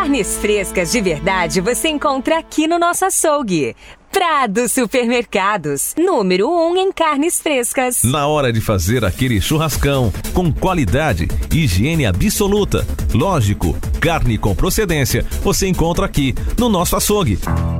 Carnes frescas de verdade você encontra aqui no nosso açougue. Prado Supermercados, número 1 em carnes frescas. Na hora de fazer aquele churrascão, com qualidade, higiene absoluta, lógico, carne com procedência, você encontra aqui no nosso açougue.